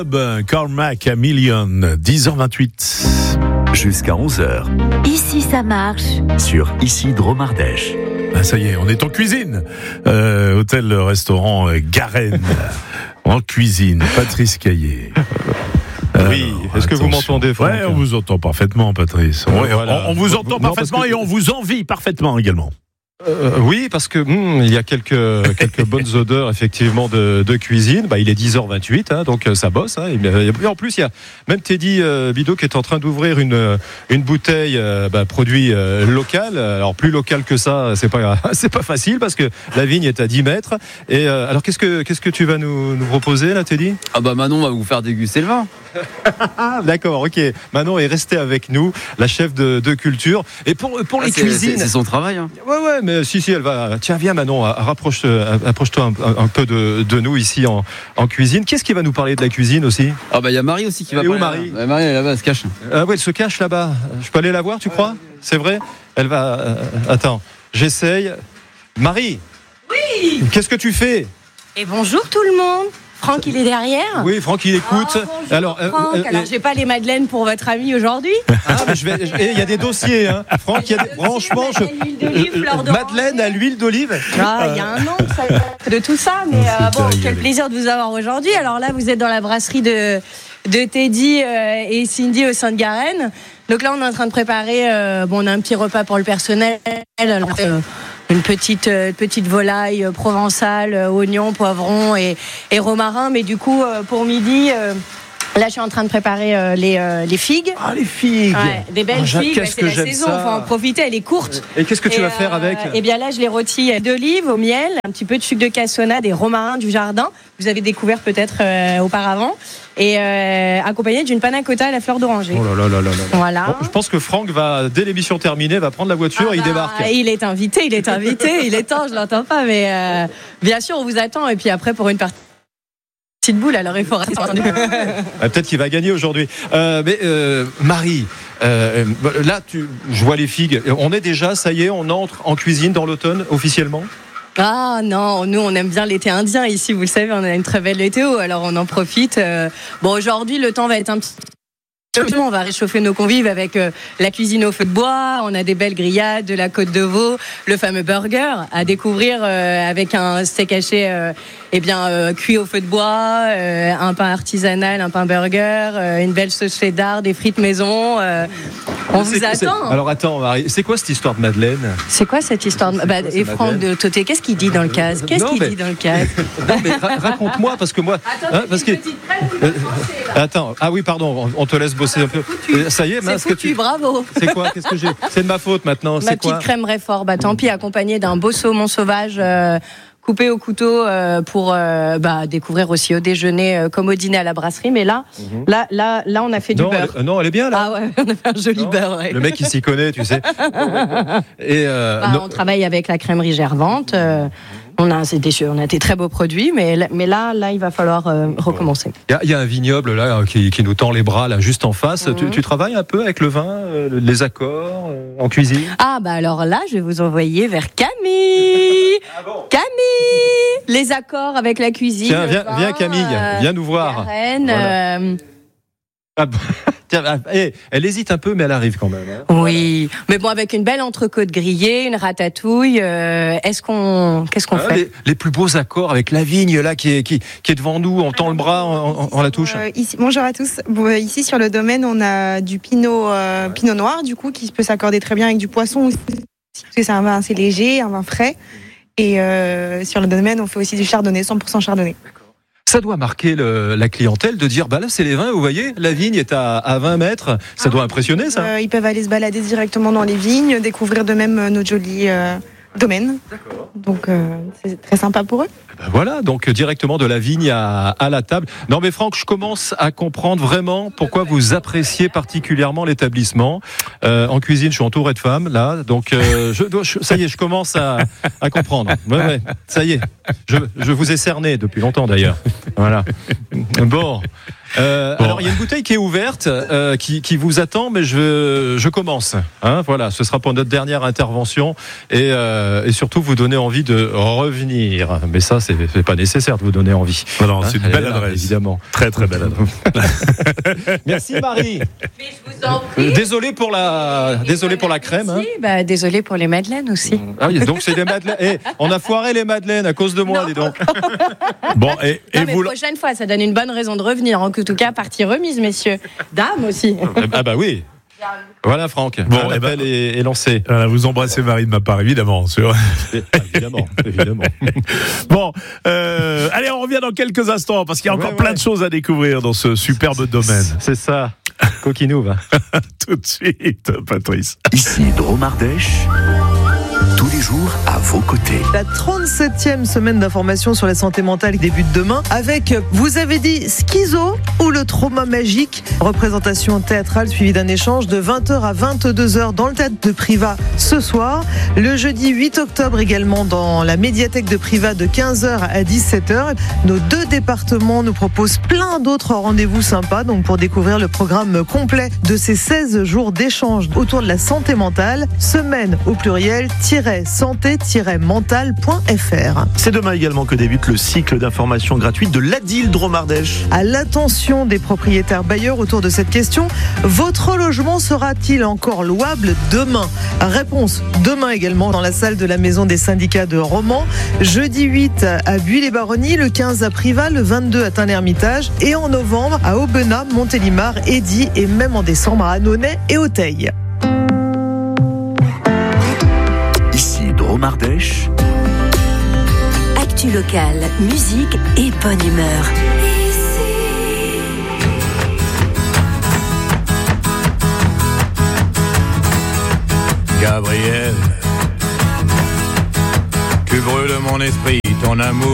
Cormac Million, 10h28. Jusqu'à 11h. Ici ça marche. Sur Ici Drôme Ardèche. Ah, ça y est, on est en cuisine. Hôtel-restaurant Garenne. En cuisine, Patrice Caillé. Oui, est-ce que vous m'entendez, Franck ? Ouais, on vous entend parfaitement, Patrice. On vous entend parfaitement et on vous envie parfaitement également. Oui, parce que il y a quelques bonnes odeurs effectivement de cuisine. Il est 10h28, donc ça bosse. Et en plus, il y a même Teddy Bidot qui est en train d'ouvrir une bouteille produit local. Alors plus local que ça, c'est pas facile parce que la vigne est à 10 mètres. Et alors qu'est-ce que tu vas nous proposer là, Teddy ? Manon va vous faire déguster le vin. D'accord, ok. Manon est restée avec nous, la chef de culture. Et pour les cuisines, c'est son travail. Ouais, mais si, elle va. Tiens, viens Manon, approche-toi un peu de nous ici en cuisine. Qu'est-ce qui va nous parler de la cuisine aussi ? Il y a Marie aussi qui va parler. Et où Marie ? Marie, elle est là-bas, elle se cache. Elle se cache là-bas. Je peux aller la voir, tu crois ? C'est vrai ? Elle va. Attends, j'essaye. Marie ! Oui ! Qu'est-ce que tu fais ? Et bonjour tout le monde. Franck, il est derrière ? Oui, Franck, il écoute. Alors, j'ai pas les madeleines pour votre ami aujourd'hui. Il y a des dossiers, hein. Franck, franchement, madeleine à l'huile d'olive. Il y a un an de tout ça, mais quel plaisir de vous avoir aujourd'hui. Alors là, vous êtes dans la brasserie de Teddy et Cindy au sein de Garenne. Donc là, on est en train de préparer. On a un petit repas pour le personnel. Alors, une petite volaille provençale, oignons, poivrons et romarin. Mais du coup, pour midi, là, je suis en train de préparer les figues. Ah, les figues. Ouais, des belles figues. C'est la saison, il faut en profiter, elle est courte. Et qu'est-ce que tu vas faire avec ? Eh bien là, je les rôtis d'olive au miel, un petit peu de sucre de cassonade et romarin du jardin. Vous avez découvert peut-être auparavant. Et accompagné d'une panna cotta à la fleur d'oranger. Oh là là. Voilà. Bon, je pense que Franck va, dès l'émission terminée, va prendre la voiture et il débarque. Il est invité. Il est temps, je l'entends pas, mais bien sûr, on vous attend. Et puis après, pour une partie de boule, alors il faut rester. Peut-être qu'il va gagner aujourd'hui. Marie, là, je vois les figues. On est déjà, ça y est, on entre en cuisine dans l'automne officiellement ? Ah non, nous on aime bien l'été indien ici, vous le savez, on a une très belle météo, alors on en profite. Aujourd'hui le temps va être un petit... On va réchauffer nos convives avec la cuisine au feu de bois, on a des belles grillades, de la côte de veau, le fameux burger à découvrir avec un steak haché cuit au feu de bois, un pain artisanal, un pain burger, une belle sauce cheddar, des frites maison. On vous attend. Alors attends Marie, c'est quoi cette histoire de madeleine ? C'est quoi cette histoire de... Et Franck de Toté, qu'est-ce qu'il dit dans le casque ? Dit dans le casque ? Non mais raconte-moi parce que moi... Attends, ah oui pardon, on te laisse bosser un peu. Ça y est, c'est foutu, bravo. C'est quoi ? Qu'est-ce que j'ai ? C'est de ma faute maintenant. Ma petite crème Réfort, tant pis, accompagnée d'un beau saumon sauvage coupé au couteau pour découvrir aussi au déjeuner comme au dîner à la brasserie. Mais là, on a fait du beurre. Elle est bien là. Ah ouais, on a fait un joli beurre. Ouais. Le mec il s'y connaît, tu sais. Et on travaille avec la crèmerie Gervante. On a des très beaux produits, mais là, il va falloir recommencer. Il y a un vignoble là qui nous tend les bras là juste en face. Tu travailles un peu avec le vin, les accords en cuisine ? Alors là, je vais vous envoyer vers Camille. Ah bon ? Camille, les accords avec la cuisine. Tiens, viens Camille, viens nous voir. Garenne, elle hésite un peu, mais elle arrive quand même. Hein. Oui, mais bon, avec une belle entrecôte grillée, une ratatouille, qu'est-ce qu'on fait ? Les plus beaux accords avec la vigne là qui est devant nous, on tend le bras, on la touche. Bonjour à tous. Ici sur le domaine, on a du pinot noir du coup qui peut s'accorder très bien avec du poisson aussi, parce que c'est un vin assez léger, un vin frais. Et sur le domaine, on fait aussi du chardonnay, 100% chardonnay. Ça doit marquer la clientèle de dire, là c'est les vins, vous voyez, la vigne est à 20 mètres, ça doit impressionner ça. Ils peuvent aller se balader directement dans les vignes, découvrir de même notre joli domaine. D'accord. Donc c'est très sympa pour eux. Voilà, donc directement de la vigne à la table. Non mais Franck, je commence à comprendre vraiment pourquoi vous appréciez particulièrement l'établissement. En cuisine, je suis entouré de femmes là, donc ça y est, je commence à comprendre. Ouais, ça y est, je vous ai cerné depuis longtemps d'ailleurs. Voilà. Bon. Alors il y a une bouteille qui est ouverte, qui vous attend, mais je commence. Hein, voilà, ce sera pour notre dernière intervention et surtout vous donner envie de revenir. Mais ça, c'est pas nécessaire de vous donner envie. Non, c'est une belle adresse, évidemment. Très très belle adresse. Merci Marie. Mais je vous en prie. Désolé pour la crème. Hein. Bah, désolé pour les madeleines aussi. Ah oui, donc c'est des madeleines. On a foiré les madeleines à cause de moi, dis donc. Bon, et Non, mais vous. prochaine fois, ça donne une bonne raison de revenir. En tout cas, partie remise, messieurs. Dames aussi. Ah bah oui. Voilà Franck. Bon, l'appel est lancé. Voilà, vous embrassez Marie de ma part, évidemment. Évidemment. Bon, allez, on revient dans quelques instants parce qu'il y a encore plein de choses à découvrir dans ce superbe domaine. C'est ça. Coquinou, va. Tout de suite, Patrice. Ici Dromardèche, tous les jours à vos côtés. La 37e semaine d'information sur la santé mentale débute demain avec, vous avez dit, schizo ou le trauma magique. Représentation théâtrale suivie d'un échange de 20h à 22h dans le théâtre de Privas ce soir. Le jeudi 8 octobre également dans la médiathèque de Privas de 15h à 17h. Nos 2 départements nous proposent plein d'autres rendez-vous sympas donc pour découvrir le programme complet de ces 16 jours d'échange autour de la santé mentale. Semaine au pluriel santé-mentale.fr. C'est demain également que débute le cycle d'information gratuite de l'ADIL Dromardèche. À l'attention des propriétaires bailleurs autour de cette question, votre logement sera-t-il encore louable demain ? Réponse demain également dans la salle de la maison des syndicats de Romans, jeudi 8 à Buis-les-Baronnies, le 15 à Privas, le 22 à Tain-l'Hermitage et en novembre à Aubenas, Montélimar, Édi et même en décembre à Annonay et Auteuil. Dromardèche, actu locale, musique et bonne humeur. Gabriel, tu brûles mon esprit, ton amour.